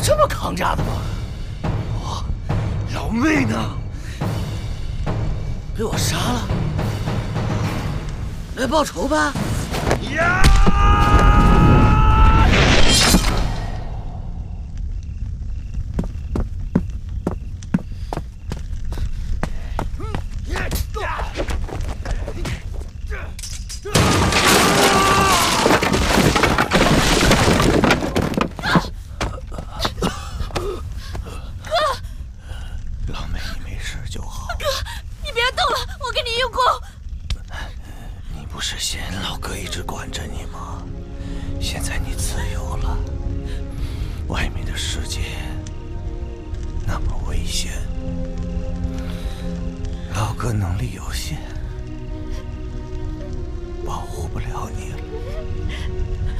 这么扛架的吗？我老妹呢？被我杀了？来报仇吧！呀！不是嫌老哥一直管着你吗？现在你自由了，外面的世界那么危险，老哥能力有限，保护不了你了。